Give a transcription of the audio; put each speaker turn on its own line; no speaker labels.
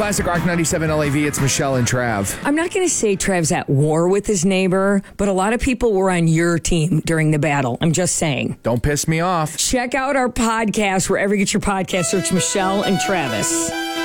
Classic Rock 97 LAV. It's Michelle and Trav.
I'm not going to say Trav's at war with his neighbor, but a lot of people were on your team during the battle. I'm just saying.
Don't piss me off.
Check out our podcast wherever you get your podcast. Search Michelle and Travis.